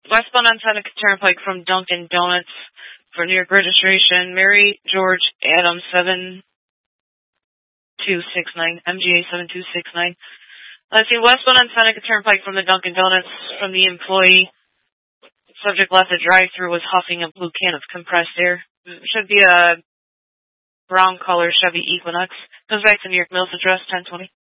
Westbound on Seneca Turnpike from Dunkin' Donuts for New York registration. Mary George Adams 7269, MGA 7269. Let's see, westbound on Seneca Turnpike from the Dunkin' Donuts from the employee. Subject left the drive-thru, was huffing a blue can of compressed air. Should be a brown color Chevy Equinox. Goes back to New York Mills address 1020.